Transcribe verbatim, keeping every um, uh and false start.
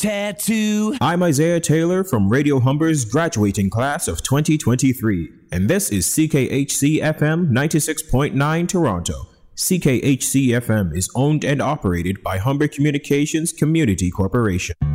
tattoo. I'm Isaiah Taylor from Radio Humber's graduating class of twenty twenty-three, and this is C K H C F M ninety-six point nine Toronto. C K H C F M is owned and operated by Humber Communications Community Corporation.